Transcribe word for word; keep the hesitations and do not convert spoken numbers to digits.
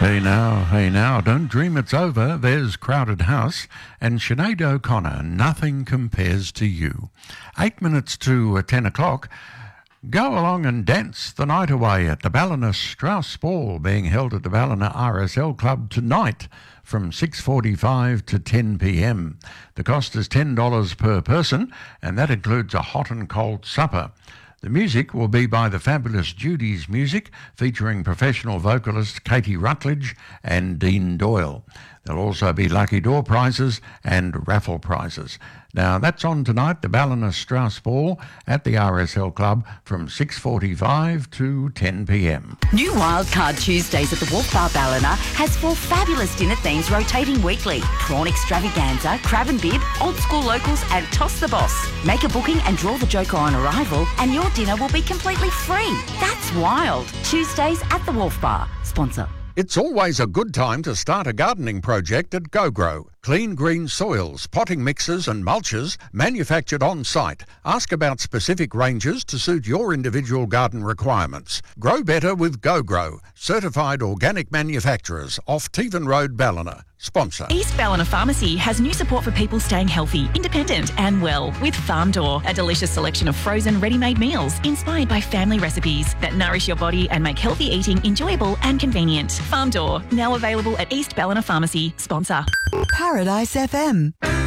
Hey now, hey now, don't dream it's over. There's Crowded House and Sinead O'Connor, Nothing Compares to You. Eight minutes to uh, ten o'clock. Go along and dance the night away at the Ballina Strauss Ball, being held at the Ballina R S L Club tonight from six forty-five to ten p.m. The cost is ten dollars per person, and that includes a hot and cold supper. The music will be by the fabulous Judy's Music, featuring professional vocalist Katie Rutledge and Dean Doyle. There'll also be lucky door prizes and raffle prizes. Now, that's on tonight, the Ballina Strauss Ball at the R S L Club from six forty-five to ten p.m. New Wildcard Tuesdays at the Wolf Bar Ballina has four fabulous dinner themes rotating weekly. Prawn extravaganza, crab and bib, old school locals and toss the boss. Make a booking and draw the joker on arrival and your dinner will be completely free. That's wild. Tuesdays at the Wolf Bar. Sponsor. It's always a good time to start a gardening project at GoGrow. Clean green soils, potting mixes and mulches manufactured on site. Ask about specific ranges to suit your individual garden requirements. Grow better with GoGrow, certified organic manufacturers off Tevan Road, Ballina. Sponsor. East Ballina Pharmacy has new support for people staying healthy, independent and well with Farm Door, a delicious selection of frozen ready-made meals inspired by family recipes that nourish your body and make healthy eating enjoyable and convenient. Farm Door, now available at East Ballina Pharmacy. Sponsor. Paradise F M.